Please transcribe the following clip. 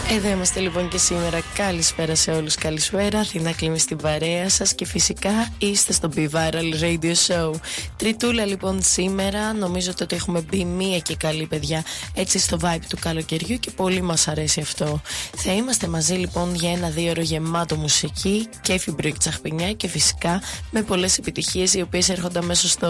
Εδώ είμαστε λοιπόν και σήμερα. Καλησπέρα σε όλους, καλησπέρα. Αθηνά Κλίμη στην παρέα σας και φυσικά είστε στο Be Viral Radio Show. Τριτούλα λοιπόν σήμερα. Νομίζω ότι έχουμε μπει μία και καλή, παιδιά, έτσι στο vibe του καλοκαιριού και πολύ μας αρέσει αυτό. Θα είμαστε μαζί λοιπόν για 1-2 ώρο γεμάτο μουσική, κέφι, μπρουκ, τσαχπινιά και φυσικά με πολλές επιτυχίες οι οποίες έρχονται αμέσως στο